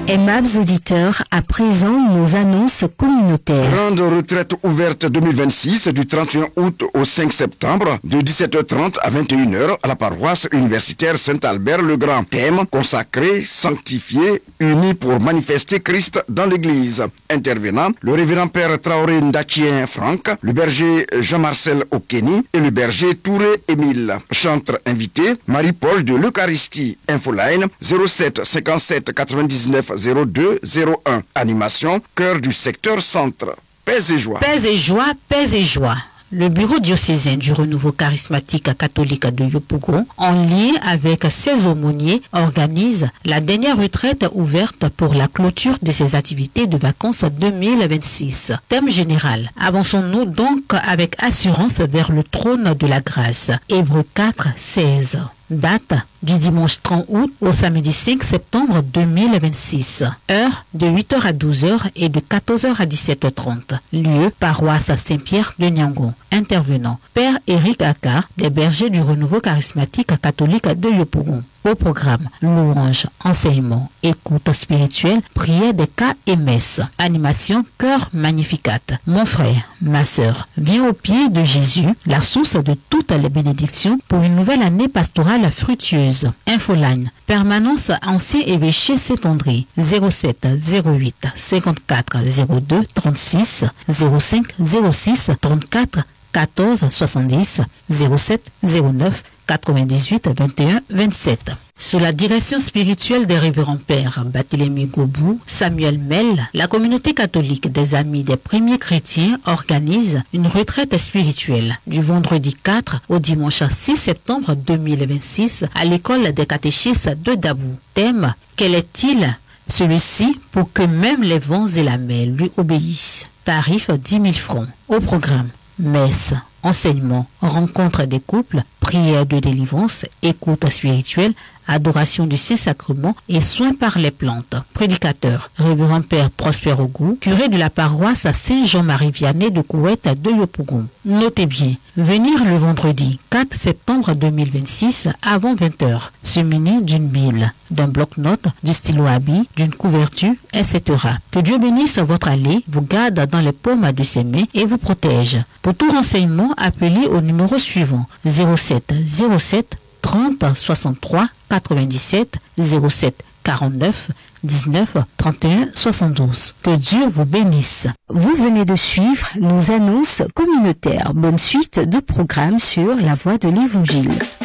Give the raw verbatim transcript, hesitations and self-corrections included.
Aimables auditeurs, à présent nos annonces communautaires. Grande retraite ouverte deux mille vingt-six du trente et un août au cinq septembre de dix-sept heures trente à vingt et une heures à la paroisse universitaire Saint-Albert-le-Grand. Thème consacré, sanctifié, uni pour manifester Christ dans l'église. Intervenant, le révérend père Traoré Ndatien Franck, le berger Jean-Marcel Okeni et le berger Touré Émile. Chantre invité, Marie-Paul de l'Eucharistie. Infoline zéro sept cinquante-sept quatre-vingt-dix-neuf zéro deux zéro un. Animation, cœur du secteur centre. Paix et joie. Paix et joie, paix et joie. Le bureau diocésain du renouveau charismatique catholique de Yopougon, en lien avec ses aumôniers, organise la dernière retraite ouverte pour la clôture de ses activités de vacances deux mille vingt-six. Thème général. Avançons-nous donc avec assurance vers le trône de la grâce. Hébreux quatre, seize. Date du dimanche trente août au samedi cinq septembre deux mille vingt-six. Heure de huit heures à douze heures et de quatorze heures à dix-sept heures trente. Lieu paroisse Saint-Pierre de Niango. Intervenant Père Éric Aka, des bergers du renouveau charismatique catholique de Yopougon. Au programme, louange, enseignement, écoute spirituelle, prière des cas et messe. Animation, cœur magnificat. Mon frère, ma sœur, viens au pied de Jésus, la source de toutes les bénédictions pour une nouvelle année pastorale fructueuse. Infoline, permanence ancien évêché Saint-André, zéro sept zéro huit cinquante-quatre zéro deux trente-six zéro cinq zéro six trente-quatre quatorze soixante-dix zéro sept zéro neuf quatre-vingt-dix-huit vingt et un vingt-sept. Sous la direction spirituelle des révérends pères Barthélemy Gobou, Samuel Mel, la communauté catholique des Amis des Premiers Chrétiens organise une retraite spirituelle du vendredi quatre au dimanche six septembre deux mille vingt-six à l'école des catéchistes de Dabou. Thème: quel est-il celui-ci pour que même les vents et la mer lui obéissent? Tarif dix mille francs. Au programme, messe, enseignement, rencontre des couples, prière de délivrance, écoute spirituelle, adoration du Saint-Sacrement et soins par les plantes. Prédicateur, révérend père Prosper Ogou, curé de la paroisse à Saint-Jean-Marie Vianney de Couette de Yopougon. Notez bien, venir le vendredi quatre septembre deux mille vingt-six avant vingt heures, se munir d'une Bible, d'un bloc-notes, du stylo à billes, d'une couverture, et cetera. Que Dieu bénisse votre allée, vous garde dans les paumes de ses mains et vous protège. Pour tout renseignement, appelez au numéro suivant zéro sept zéro sept trente soixante-trois quatre-vingt-dix-sept zéro sept quarante-neuf dix-neuf trente et un soixante-douze. Que Dieu vous bénisse. Vous venez de suivre nos annonces communautaires. Bonne suite de programmes sur la voie de l'Évangile.